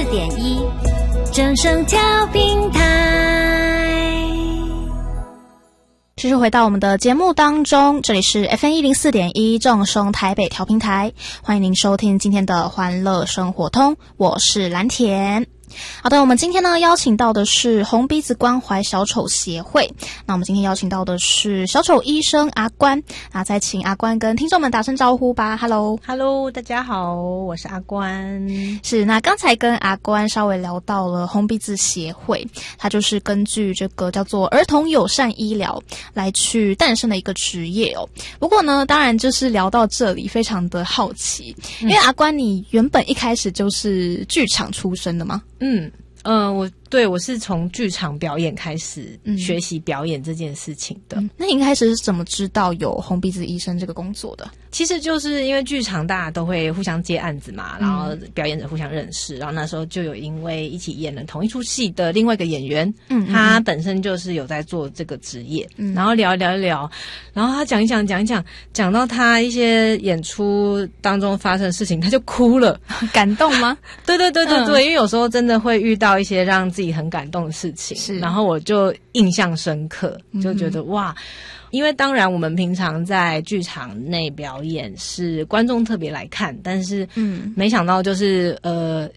104.1正声调频台。 继续回到我们的节目当中，这里是 FM104.1 正声台北调频台，欢迎您收听今天的欢乐生活通，我是蓝田。好的，我们今天呢邀请到的是红鼻子关怀小丑协会。那我们今天邀请到的是小丑医生阿关，那再请阿关跟听众们打声招呼吧。Hello， 大家好，我是阿关。 是，那刚才跟阿关稍微聊到了红鼻子协会，它就是根据这个叫做儿童友善医疗来去诞生的一个职业哦。不过呢，当然就是聊到这里，非常的好奇，因为阿关你原本一开始就是剧场出身的吗？ 我是从剧场表演开始学习表演这件事情的。 那你一开始是怎么知道有红鼻子医生这个工作的？ 其实就是因为剧场大家都会互相接案子嘛，然后表演者互相认识，然后那时候就有因为一起演了同一出戏的另外一个演员，他本身就是有在做这个职业，然后聊一聊，然后他讲一讲到他一些演出当中发生的事情，他就哭了。 感动吗？ 对，因为有时候真的会遇到一些让自己很感动的事情，然后我就印象深刻，就觉得哇。因为当然我们平常在剧场内表演是观众特别来看，但是没想到就是